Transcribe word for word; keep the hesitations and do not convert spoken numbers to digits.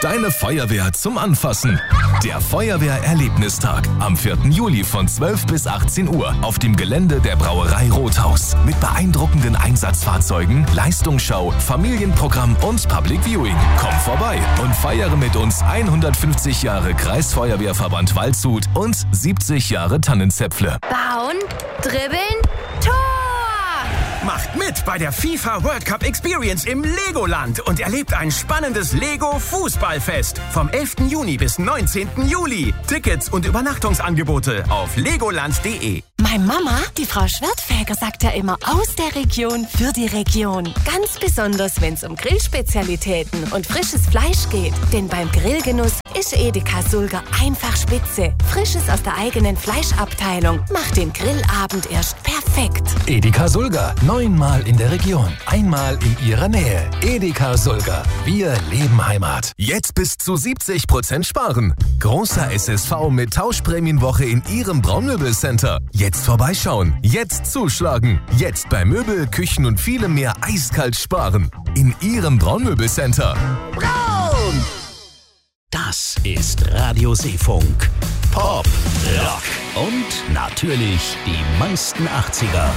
Deine Feuerwehr zum Anfassen. Der Feuerwehr-Erlebnistag am vierten Juli von zwölf bis achtzehn Uhr auf dem Gelände der Brauerei Rothaus. Mit beeindruckenden Einsatzfahrzeugen, Leistungsschau, Familienprogramm und Public Viewing. Komm vorbei und feiere mit uns hundertfünfzig Jahre Kreisfeuerwehrverband Waldshut und siebzig Jahre Tannenzäpfle. Bauen, dribbeln, Tor! Macht mit bei der FIFA World Cup Experience im Legoland und erlebt ein spannendes Lego-Fußballfest vom elften Juni bis neunzehnten Juli. Tickets und Übernachtungsangebote auf legoland punkt de. Meine Mama, die Frau Schwertfeger, sagt ja immer aus der Region für die Region. Ganz besonders, wenn es um Grillspezialitäten und frisches Fleisch geht. Denn beim Grillgenuss ist Edeka Sulger einfach spitze. Frisches aus der eigenen Fleischabteilung macht den Grillabend erst perfekt. Edeka Sulger, neunmal in der Region, einmal in Ihrer Nähe. Edeka Sulger, wir leben Heimat. Jetzt bis zu siebzig Prozent sparen. Großer S S V mit Tauschprämienwoche in Ihrem Braunmöbelcenter. Jetzt vorbeischauen, jetzt zuschlagen, jetzt bei Möbel, Küchen und vielem mehr eiskalt sparen. In Ihrem Braunmöbelcenter. Braun! Das ist Radio Seefunk. Pop, Rock und natürlich die meisten achtziger.